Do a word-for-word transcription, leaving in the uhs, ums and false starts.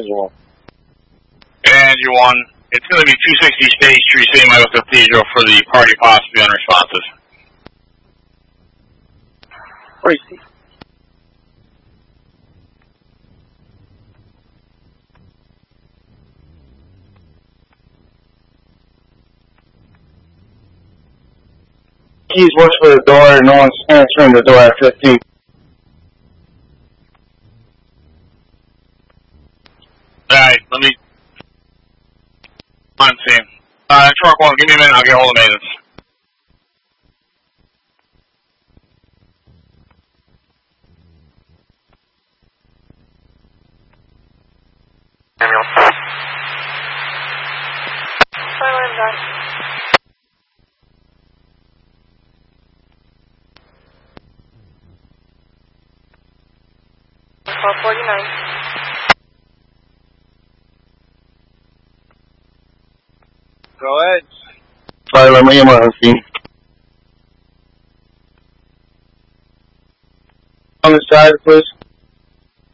Visual. And you won. It's going to be two sixty State Street, Saint Michael's Cathedral for the party possibly unresponsive. Wait. Keys works for the door and no one's answering the door at fifteen. Alright, let me... Come on, team. Uh, truck one, give me a minute, I'll get hold of maintenance. Samuel. Silent, John. twelve forty-nine. Go ahead. Sorry, let me in my scene. On the side, please.